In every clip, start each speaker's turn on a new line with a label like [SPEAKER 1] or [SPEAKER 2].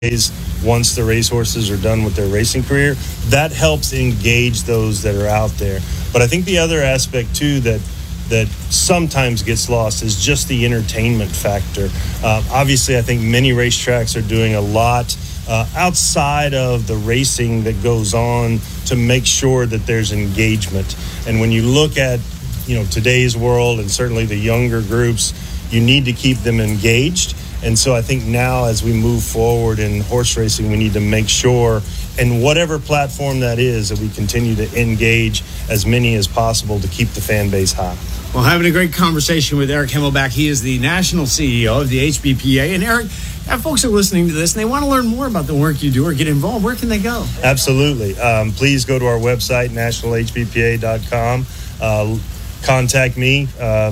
[SPEAKER 1] once the racehorses are done with their racing career. That helps engage those that are out there. But I think the other aspect too that sometimes gets lost is just the entertainment factor. Obviously, I think many racetracks are doing a lot outside of the racing that goes on to make sure that there's engagement. And when you look at today's world and certainly the younger groups, you need to keep them engaged. And so I think now as we move forward in horse racing, we need to make sure, and whatever platform that is, that we continue to engage as many as possible to keep the fan base high.
[SPEAKER 2] Well, having a great conversation with Eric Himmelbach. He is the national CEO of the HBPA. And Eric, if folks are listening to this and they want to learn more about the work you do or get involved, where can they go?
[SPEAKER 1] Absolutely. Please go to our website, nationalhbpa.com. Contact me,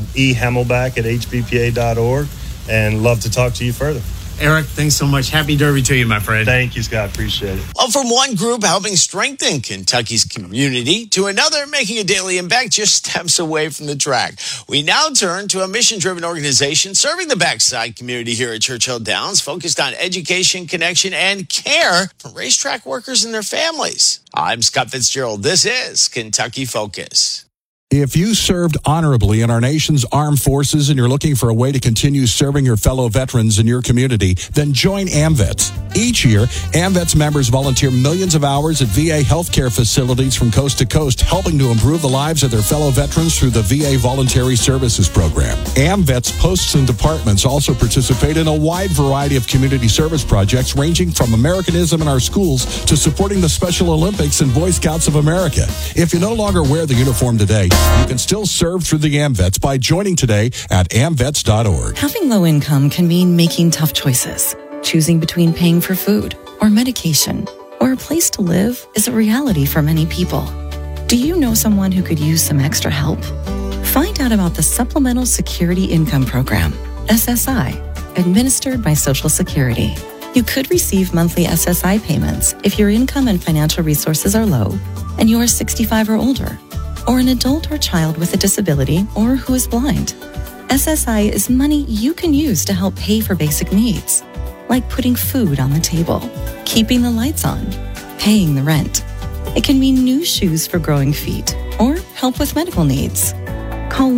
[SPEAKER 1] ehimmelbach@hbpa.org. And love to talk to you further.
[SPEAKER 2] Eric, thanks so much. Happy Derby to you, my friend.
[SPEAKER 1] Thank you, Scott. Appreciate it.
[SPEAKER 3] Well, from one group helping strengthen Kentucky's community to another making a daily impact just steps away from the track, we now turn to a mission-driven organization serving the backside community here at Churchill Downs, focused on education, connection, and care for racetrack workers and their families. I'm Scott Fitzgerald. This is Kentucky Focus.
[SPEAKER 4] If you served honorably in our nation's armed forces and you're looking for a way to continue serving your fellow veterans in your community, then join AMVETS. Each year, AMVETS members volunteer millions of hours at VA healthcare facilities from coast to coast, helping to improve the lives of their fellow veterans through the VA Voluntary Services Program. AMVETS posts and departments also participate in a wide variety of community service projects, ranging from Americanism in our schools to supporting the Special Olympics and Boy Scouts of America. If you no longer wear the uniform today, you can still serve through the AMVETS by joining today at amvets.org.
[SPEAKER 5] Having low income can mean making tough choices. Choosing between paying for food or medication or a place to live is a reality for many people. Do you know someone who could use some extra help? Find out about the Supplemental Security Income Program, SSI, administered by Social Security. You could receive monthly SSI payments if your income and financial resources are low and you are 65 or older, or an adult or child with a disability or who is blind. SSI is money you can use to help pay for basic needs, like putting food on the table, keeping the lights on, paying the rent. It can mean new shoes for growing feet or help with medical needs. Call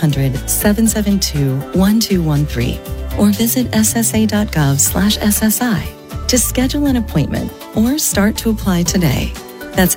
[SPEAKER 5] 1-800-772-1213 or visit ssa.gov/SSI to schedule an appointment or start to apply today. That's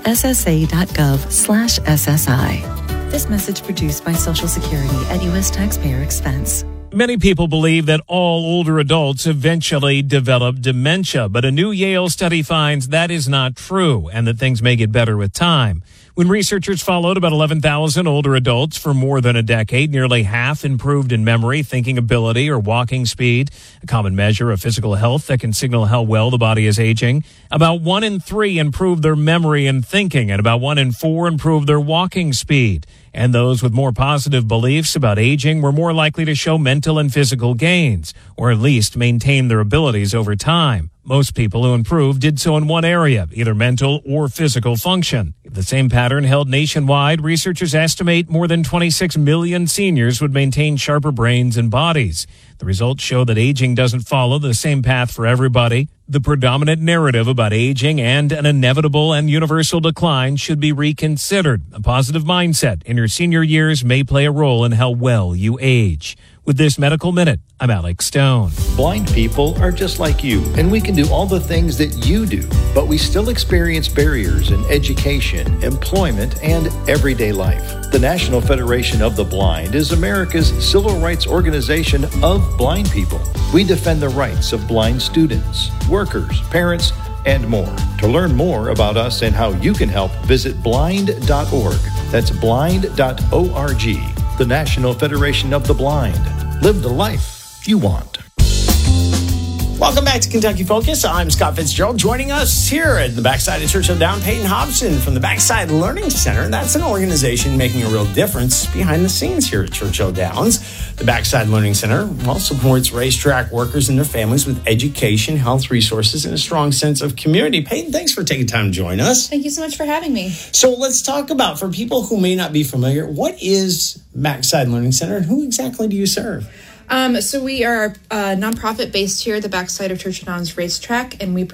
[SPEAKER 5] ssa.gov/SSI. This message produced by Social Security at U.S. taxpayer expense.
[SPEAKER 6] Many people believe that all older adults eventually develop dementia, but a new Yale study finds that is not true and that things may get better with time. When researchers followed about 11,000 older adults for more than a decade, nearly half improved in memory, thinking ability, or walking speed, a common measure of physical health that can signal how well the body is aging. About 1 in 3 improved their memory and thinking, and about 1 in 4 improved their walking speed. And those with more positive beliefs about aging were more likely to show mental and physical gains, or at least maintain their abilities over time. Most people who improved did so in one area, either mental or physical function. If the same pattern held nationwide, researchers estimate more than 26 million seniors would maintain sharper brains and bodies. The results show that aging doesn't follow the same path for everybody. The predominant narrative about aging and an inevitable and universal decline should be reconsidered. A positive mindset in your senior years may play a role in how well you age. With this Medical Minute, I'm Alex Stone.
[SPEAKER 7] Blind people are just like you, and we can do all the things that you do, but we still experience barriers in education, employment, and everyday life. The National Federation of the Blind is America's civil rights organization of blind people. We defend the rights of blind students, workers, parents, and more. To learn more about us and how you can help, visit blind.org. That's blind.org. The National Federation of the Blind. Live the life you want.
[SPEAKER 2] Welcome back to Kentucky Focus. I'm Scott Fitzgerald. Joining us here at the backside of Churchill Downs, Peyton Hobson from the Backside Learning Center. That's an organization making a real difference behind the scenes here at Churchill Downs. The Backside Learning Center supports racetrack workers and their families with education, health resources, and a strong sense of community. Peyton, thanks for taking time to join us.
[SPEAKER 8] Thank you so much for having me.
[SPEAKER 2] So let's talk about, for people who may not be familiar, what is Backside Learning Center and who exactly do you serve?
[SPEAKER 8] So we are a nonprofit based here at the backside of Churchill Downs Racetrack, and we